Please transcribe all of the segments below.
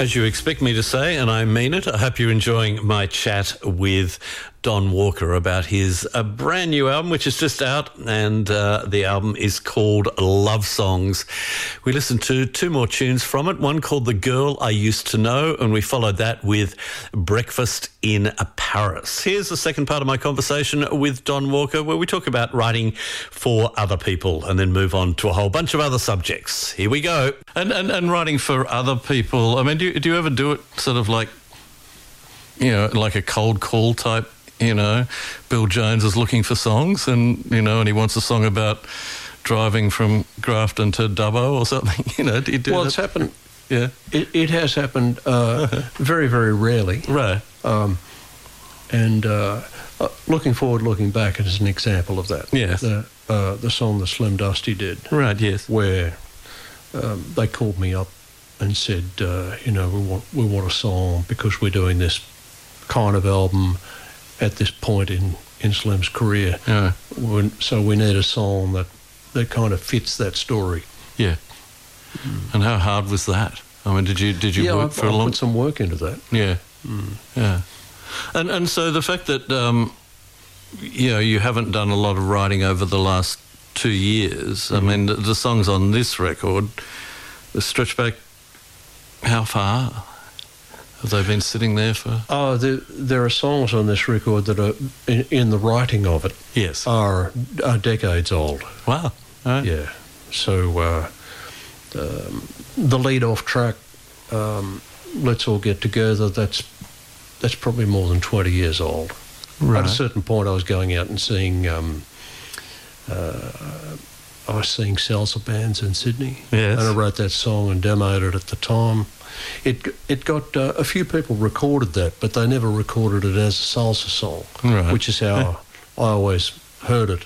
As you expect me to say, and I mean it, I hope you're enjoying my chat with Don Walker about his brand new album, which is just out, and the album is called Love Songs. We listened to two more tunes from it, one called The Girl I Used to Know, and we followed that with Breakfast in Paris. Here's the second part of my conversation with Don Walker, where we talk about writing for other people and then move on to a whole bunch of other subjects. Here we go. And writing for other people, I mean, do you ever do it sort of like, you know, like a cold call type? You know, Bill Jones is looking for songs and, you know, and he wants a song about driving from Grafton to Dubbo or something. You know, do you do that? It's happened. Yeah. It has happened very, very rarely. Right. Looking back as an example of that. Yes. The song that Slim Dusty did. Right, yes. Where they called me up and said, you know, we want a song because we're doing this kind of album at this point in Slim's career. Yeah. So we need a song that kind of fits that story. Yeah. And how hard was that? I mean, did you work for a long... Yeah, I put some work into that. Yeah. Yeah. And so the fact that, you know, you haven't done a lot of writing over the last 2 years, I mean, the songs on this record stretch back how far? Have they been sitting there for... Oh, there are songs on this record that are, in the writing of it, yes, are decades old. Wow. Right. Yeah. So the lead-off track, Let's All Get Together, that's probably more than 20 years old. Right. At a certain point, I was going out and seeing... I was seeing salsa bands in Sydney. Yes. And I wrote that song and demoed it at the time. It got a few people recorded that, but they never recorded it as a salsa song, right. Which is how I always heard it.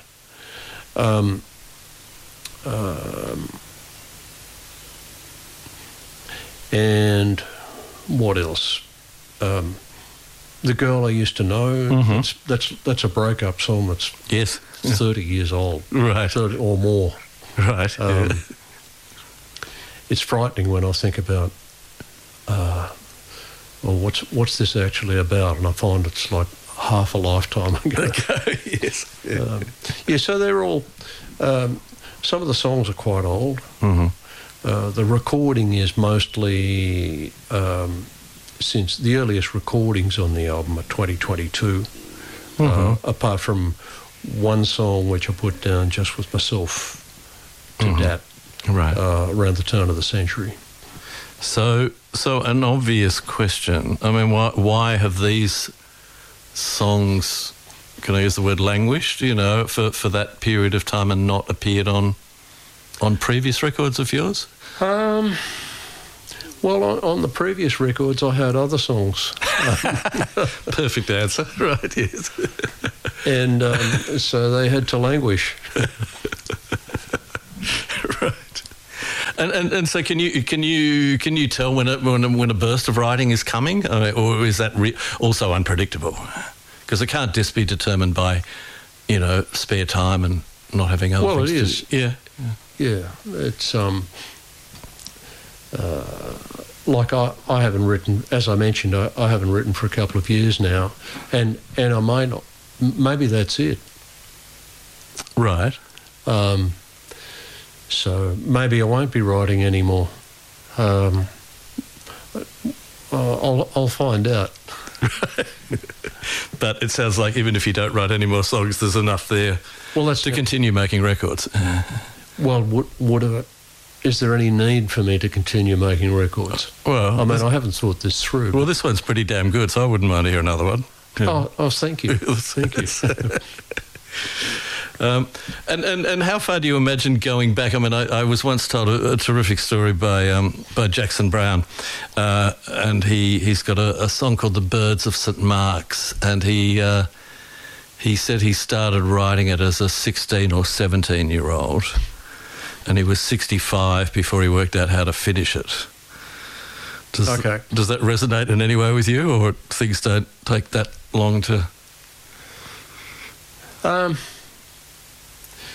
And what else? The Girl I Used to Know. That's a breakup song that's 30 years old, right, 30 or more, right. It's frightening when I think about, well, what's this actually about? And I find it's like half a lifetime ago. Okay, yes. Yeah, so they're all, some of the songs are quite old. The recording is mostly, since the earliest recordings on the album are 2022, apart from one song which I put down just with myself to Dat. Right. Around the turn of the century. So an obvious question. I mean, why have these songs, can I use the word languished, you know, for that period of time and not appeared on previous records of yours? Well, on the previous records, I had other songs. Perfect answer. Right, yes. And so they had to languish. Right. And so can you tell when a burst of writing is coming, or is that also unpredictable? Because it can't just be determined by, you know, spare time and not having other things. Well, it is. Yeah. It's like I haven't written, as I mentioned, I haven't written for a couple of years now, and I may not. Maybe that's it. Right. So maybe I won't be writing anymore. I'll find out. But it sounds like even if you don't write any more songs, there's enough there to continue making records. Well, is there any need for me to continue making records? Well, I mean, I haven't thought this through. Well, this one's pretty damn good, so I wouldn't mind to hear another one. Yeah. Oh, thank you. Thank you. And how far do you imagine going back? I mean, I was once told a terrific story by Jackson Browne, and he's got a song called "The Birds of St Mark's," and he said he started writing it as a 16 or 17-year-old, and he was 65 before he worked out how to finish it. Does that resonate in any way with you, or things don't take that long to...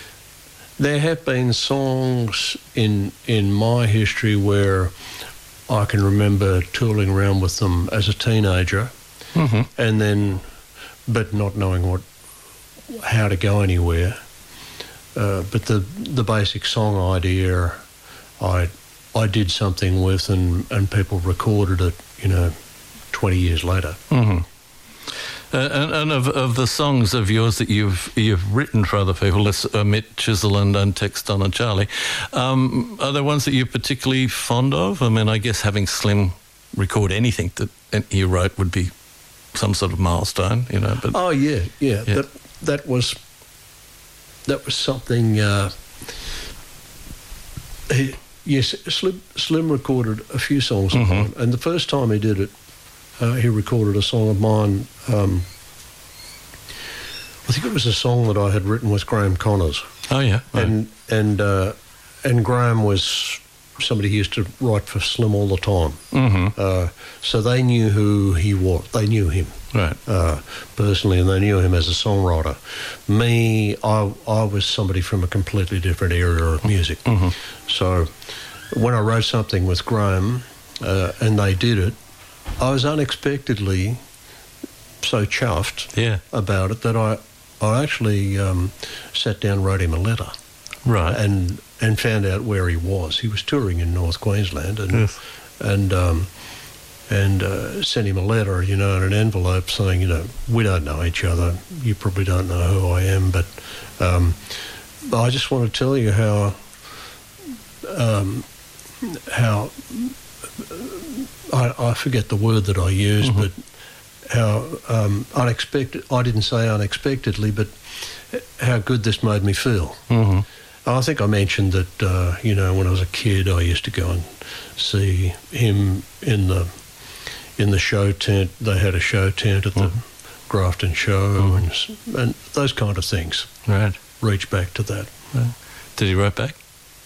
There have been songs in my history where I can remember tooling around with them as a teenager, and then, but not knowing how to go anywhere. But the basic song idea, I did something with, and people recorded it, 20 years later. And of the songs of yours that you've written for other people, let's omit Chisel and Tex, Don and Charlie, are there ones that you're particularly fond of? I mean, I guess having Slim record anything that you wrote would be some sort of milestone, But oh yeah. That was something. Yes, Slim recorded a few songs of mine, and the first time he did it, he recorded a song of mine. I think it was a song that I had written with Graham Connors. Oh yeah, right. And Graham was somebody who used to write for Slim all the time. So they knew who he was. They knew him personally, and they knew him as a songwriter. Me, I was somebody from a completely different area of music. So when I wrote something with Graham, and they did it, I was unexpectedly so chuffed about it that I actually sat down and wrote him a letter. Right. And found out where he was. He was touring in North Queensland, and sent him a letter, in an envelope saying, we don't know each other. You probably don't know who I am, but I just want to tell you how I forget the word that I used, but how unexpected. I didn't say unexpectedly, but how good this made me feel. I think I mentioned that, when I was a kid, I used to go and see him in the show tent. They had a show tent at the Grafton show, and those kind of things. Right. Reach back to that. Right. Did he write back?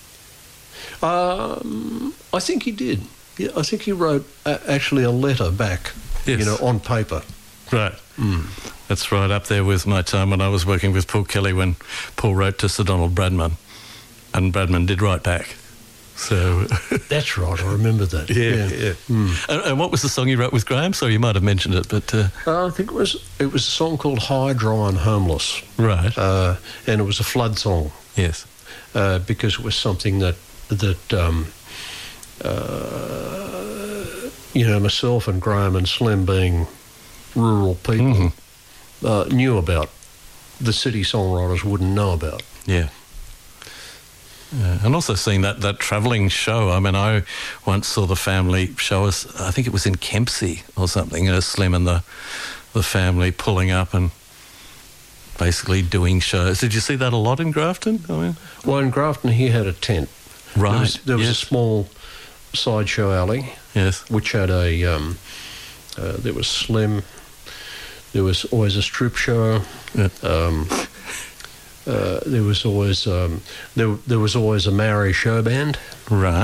I think he did. Yeah, I think he wrote actually a letter back, on paper. Right. That's right up there with my time when I was working with Paul Kelly, when Paul wrote to Sir Donald Bradman, and Bradman did write back. So that's right. I remember that. Yeah. And what was the song you wrote with Graham? Sorry, you might have mentioned it, but I think it was a song called "High, Dry and Homeless." Right. And it was a flood song. Yes. Because it was something that myself and Graham and Slim, being rural people, knew about. The city songwriters wouldn't know about. Yeah. And also seeing that travelling show. I mean, I once saw the family show us, I think it was in Kempsey or something, Slim and the family pulling up and basically doing shows. Did you see that a lot in Grafton? Well, in Grafton, he had a tent. Right. There was a small sideshow alley. Yes. Which had there was Slim. There was always a strip show. Yeah. There was always a Maori show band. Right.